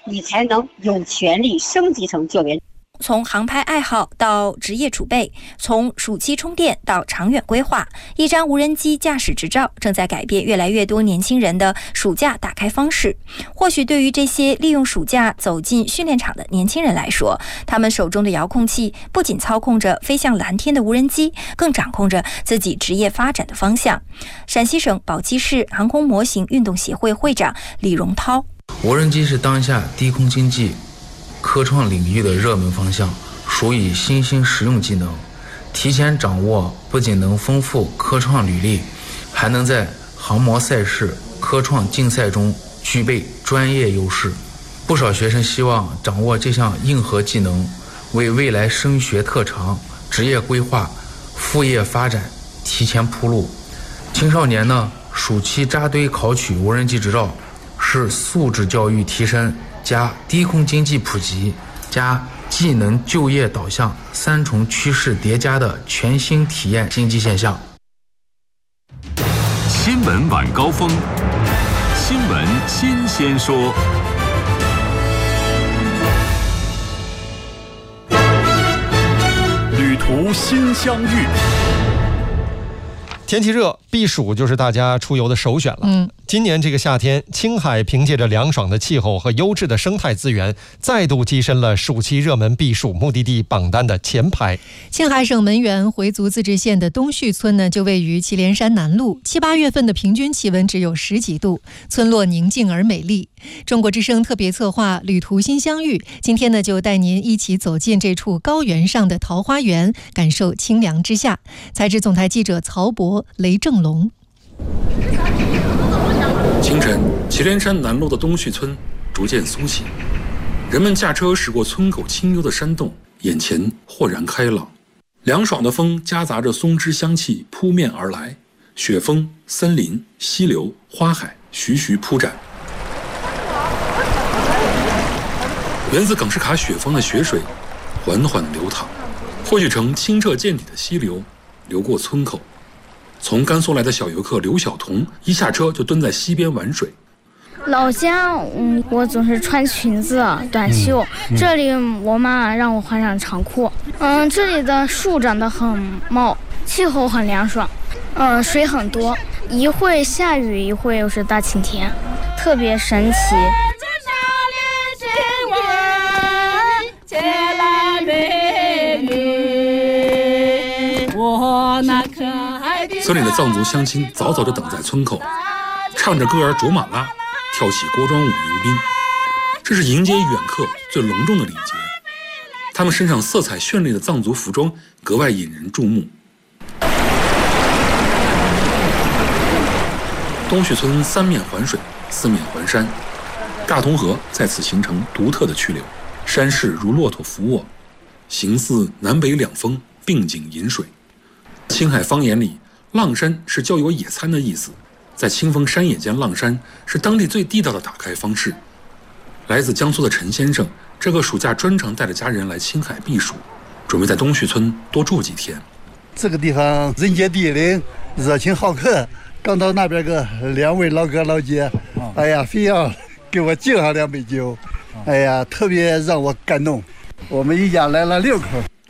你才能有权利升级成救援。 从航拍爱好到职业储备，从暑期充电到长远规划，一张无人机驾驶执照正在改变越来越多年轻人的暑假打开方式。或许对于这些利用暑假走进训练场的年轻人来说，他们手中的遥控器不仅操控着飞向蓝天的无人机，更掌控着自己职业发展的方向。陕西省宝鸡市航空模型运动协会会长李荣涛： 无人机是当下低空经济科创领域的热门方向，属于新兴实用技能，提前掌握不仅能丰富科创履历，还能在航模赛事、科创竞赛中具备专业优势。不少学生希望掌握这项硬核技能，为未来升学特长、职业规划、副业发展提前铺路。青少年呢，暑期扎堆考取无人机执照，是素质教育提升加低空经济普及加技能就业导向三重趋势叠加的全新体验经济现象。 新闻晚高峰，新闻新鲜说。旅途新相遇。 天气热，避暑就是大家出游的首选了。今年这个夏天，青海凭借着凉爽的气候和优质的生态资源，再度跻身了暑期热门避暑目的地榜单的前排。 青海省门源回族自治县的东序村呢，就位于祁连山南麓，7、8月份的平均气温只有10几度，村落宁静而美丽。中国之声特别策划旅途新相遇，今天呢就带您一起走进这处高原上的桃花源，感受清凉之下。采制总台记者曹博、雷正龙。 清晨，祁连山南麓的东序村逐渐苏醒，人们驾车驶过村口清幽的山洞，眼前豁然开朗。凉爽的风夹杂着松枝香气扑面而来，雪峰、森林、溪流、花海徐徐铺展。源自耿士卡雪峰的雪水缓缓流淌，汇聚成清澈见底的溪流，流过村口。从甘肃来的小游客刘晓彤一下车就蹲在溪边玩水。 老家我总是穿裙子短袖，这里我妈让我换上长裤。这里的树长得很茂，气候很凉爽，水很多，一会下雨一会又是大晴天，特别神奇。 村里的藏族乡亲早早就等在村口，唱着歌儿卓玛拉，跳起锅庄舞迎宾。这是迎接远客最隆重的礼节。他们身上色彩绚丽的藏族服装格外引人注目。东序村3面环水，4面环山，大同河在此形成独特的曲流，山势如骆驼俯卧，形似南北两峰并景饮水。青海方言里，浪山是郊游野餐的意思，在清风山野间浪山是当地最地道的打开方式。来自江苏的陈先生，这个暑假专程带着家人来青海避暑，准备在东序村多住几天。 这个地方人杰地灵，热情好客。刚到那边个2位老哥老姐，哎呀，非要给我敬上2杯酒，哎呀，特别让我感动。我们一家来了6口。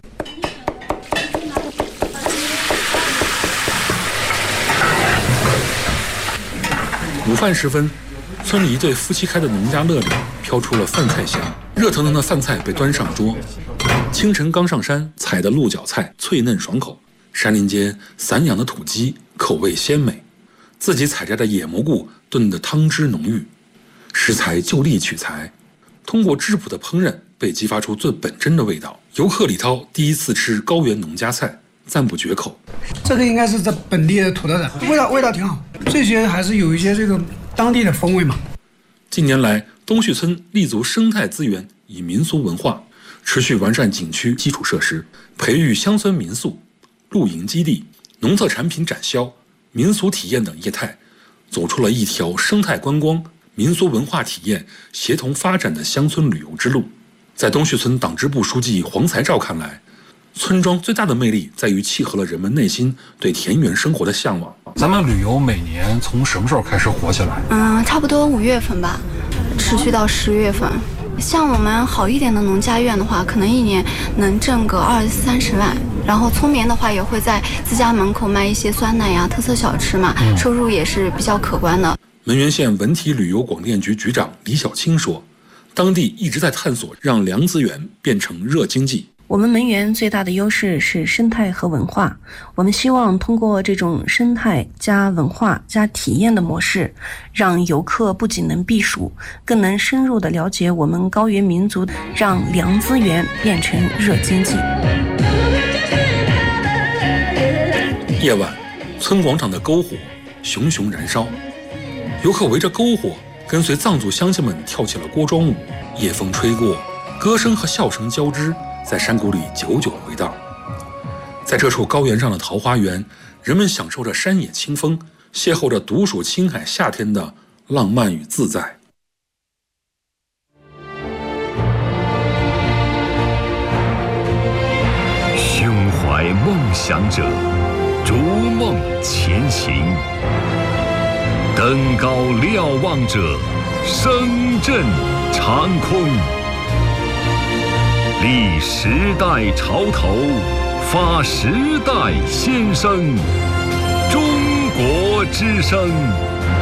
午饭时分，村里一对夫妻开的农家乐里飘出了饭菜香，热腾腾的饭菜被端上桌。清晨刚上山采的鹿角菜脆嫩爽口，山林间散养的土鸡口味鲜美，自己采摘的野蘑菇炖的汤汁浓郁，食材就地取材，通过质朴的烹饪被激发出最本真的味道。游客李涛第一次吃高原农家菜，赞不绝口。 这个应该是在本地的土特产，味道挺好，这些还是有一些这个当地的风味嘛。 近年来，东序村立足生态资源与民俗文化，持续完善景区基础设施，培育乡村民宿、露营基地、农特产品展销、民俗体验等业态，走出了一条生态观光、民俗文化体验协同发展的乡村旅游之路。在东序村党支部书记黄才照看来，村庄最大的魅力在于契合了人们内心对田园生活的向往。 咱们旅游每年从什么时候开始火起来？ 差不多5月份吧，持续到10月份。 像我们好一点的农家院的话，可能一年能挣个20-30万。然后聪明的话，也会在自家门口卖一些酸奶呀、特色小吃嘛，收入也是比较可观的。 汶源县文体旅游广电局局长李小青说，当地一直在探索让凉资源变成热经济。 我们汶源最大的优势是生态和文化，我们希望通过这种生态加文化加体验的模式，让游客不仅能避暑，更能深入地了解我们高原民族，让凉资源变成热经济。 夜晚，村广场的篝火熊熊燃烧，游客围着篝火，跟随藏族乡亲们跳起了锅庄舞。夜风吹过，歌声和笑声交织，在山谷里久久回荡。在这处高原上的桃花源，人们享受着山野清风，邂逅着独属青海夏天的浪漫与自在。 胸怀梦想者，逐梦前行；登高瞭望者，声震长空。立时代潮头，发时代先声。中国之声。